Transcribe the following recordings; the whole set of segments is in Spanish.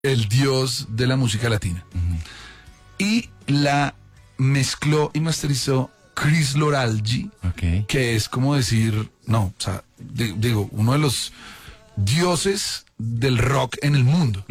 el dios de la música latina. Y la mezcló y masterizó Chris Loralgi, que es como decir, no, o sea, digo, uno de los dioses del rock en el mundo.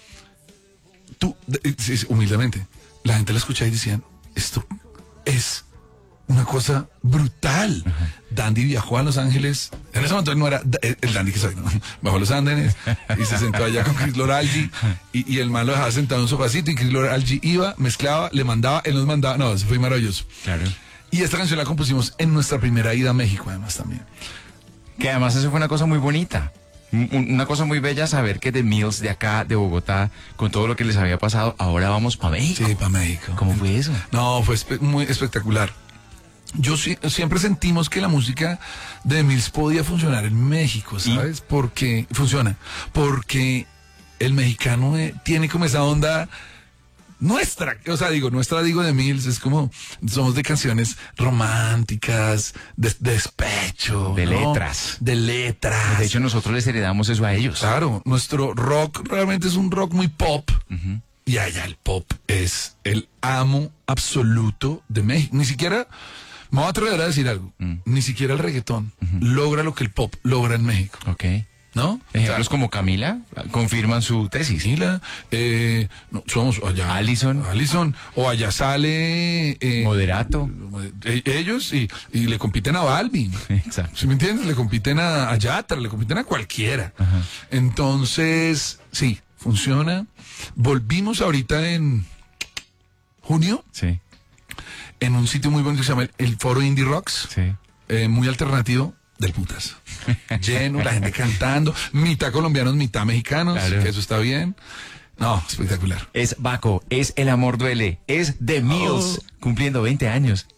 Humildemente, la gente la escuchaba y decían, esto es una cosa brutal. Dandy viajó a Los Ángeles, en ese momento no era el Dandy que soy, ¿no? Bajó a Los Andes y se sentó allá con Chris Loralgi y el man lo dejaba sentado en un sofacito y Chris Loralgi iba, mezclaba, le mandaba, él nos mandaba, no, eso fue maravilloso. Claro. Y esta canción la compusimos en nuestra primera ida a México, además, también. Que además eso fue una cosa muy bonita. Una cosa muy bella saber que The Mills de acá, de Bogotá, con todo lo que les había pasado, ahora vamos para México. Sí, para México. ¿Cómo fue eso? No, fue muy espectacular. Siempre sentimos que la música de The Mills podía funcionar en México, ¿sabes? Porque funciona. Porque el mexicano tiene como esa onda nuestra, o sea, digo The Mills, es como, somos de canciones románticas, de despecho, de ¿no? letras. De letras. De hecho, nosotros les heredamos eso a ellos. Claro, nuestro rock realmente es un rock muy pop. Y allá el pop es el amo absoluto de México. Ni siquiera, me voy a atrever a decir algo, ni siquiera el reggaetón logra lo que el pop logra en México. ¿No? Ejemplos como Camila confirman su tesis. Camila, no, somos allá. Allison, o allá sale Moderato. Ellos y le compiten a Balvin. Exacto. ¿Sí me entiendes? Le compiten a Yatra, le compiten a cualquiera. Entonces, sí, funciona. Volvimos ahorita en junio. Sí. En un sitio muy bonito que se llama el Foro Indie Rocks. Sí. Muy alternativo. Del putas. Lleno, la gente cantando, mitad colombianos, mitad mexicanos, claro. Que eso está bien. No, espectacular. Es Baco, es El Amor Duele, es The Mills, cumpliendo 20 años.